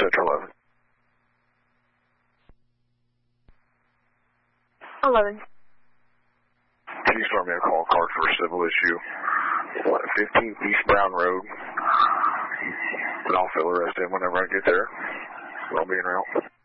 Central 11. 11. Can you start me a call card for a civil issue? 15th East Brown Road. And I'll fill the rest in whenever I get there. I'll be en route.